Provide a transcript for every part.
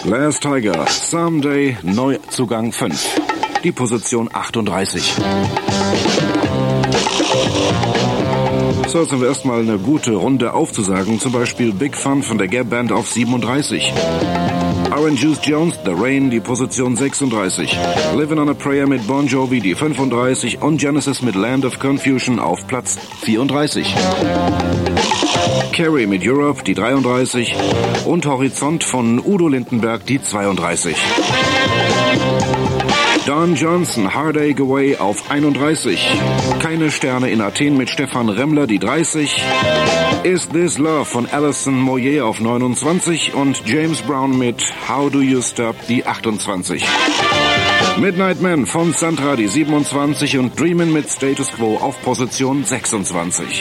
Last Tiger, Someday, Neuzugang 5. Die Position 38. So, jetzt haben wir erstmal eine gute Runde aufzusagen. Zum Beispiel Big Fun von der Gap Band auf 37. Orange Juice Jones, The Rain, die Position 36. Living on a Prayer mit Bon Jovi, die 35. Und Genesis mit Land of Confusion auf Platz 34. Carrie mit Europe, die 33. Und Horizont von Udo Lindenberg, die 32. Don Johnson, Hard Day Away auf 31. Keine Sterne in Athen mit Stefan Remmler, die 30. Is This Love von Alison Moyet auf 29 und James Brown mit How Do You Stop, die 28. Midnight Man von Santra, die 27 und Dreamin' mit Status Quo auf Position 26.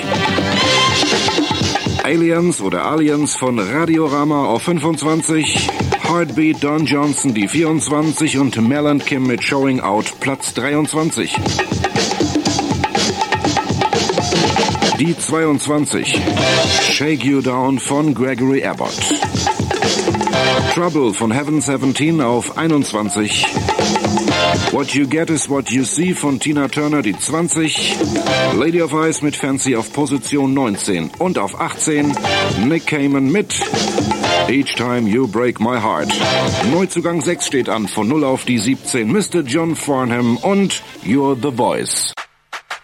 Aliens oder Aliens von Radiorama auf 25. Heartbeat Don Johnson, die 24 und Mel and Kim mit Showing Out, Platz 23. Die 22. Shake You Down von Gregory Abbott. Trouble von Heaven 17 auf 21. What You Get Is What You See von Tina Turner, die 20. Lady of Ice mit Fancy auf Position 19. Und auf 18 Nick Cayman mit Each Time You Break My Heart. Neuzugang 6 steht an, von 0 auf die 17. Mr. John Farnham und You're the Voice.